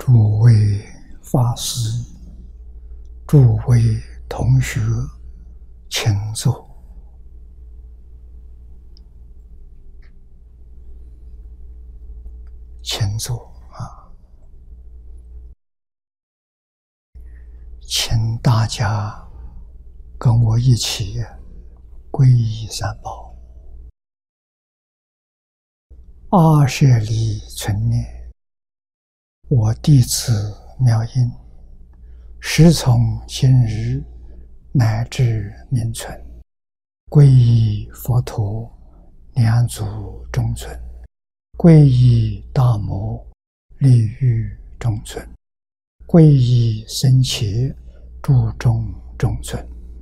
诸位法师、诸位同学，请坐。请坐啊！请大家跟我一起皈依三宝。阿舍利存念，我弟子妙音，时从今日乃至命存，皈依佛陀，两足中尊；皈依大摩，利欲中尊；皈依僧伽，注中中尊。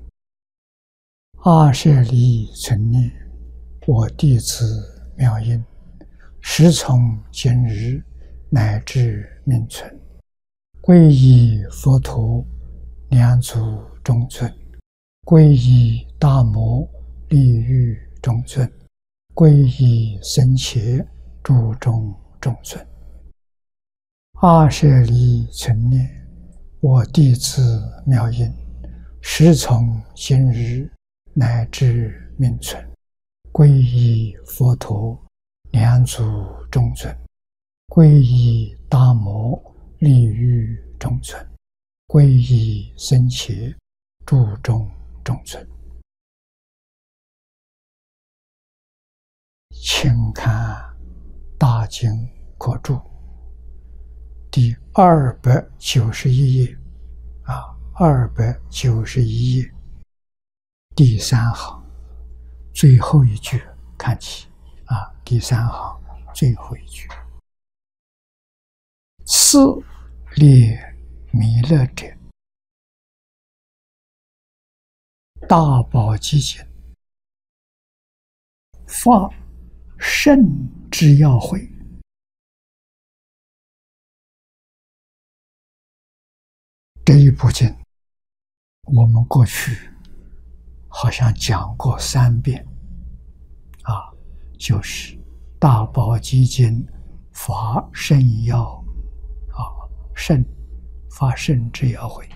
阿舍利存念，我弟子妙音，时从今日乃至命存，皈依佛陀，两足中尊；皈依大摩，利欲中尊；皈依僧伽，注中中尊。阿舍利存念，我弟子妙音，时从今日乃至命存，皈依佛陀，两足中尊；皈依大摩，利欲中尊；皈依僧伽，注中中尊。请看大经课注第291页291页第3行最后一句看起第3行最后一句：次列弥勒者，大宝积经发圣之要会。这一部经我们过去好像讲过3遍就是大宝积经发圣要发圣之要会。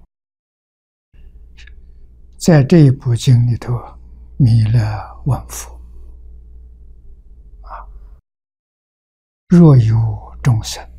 在这一部经里头，弥勒问佛若有众生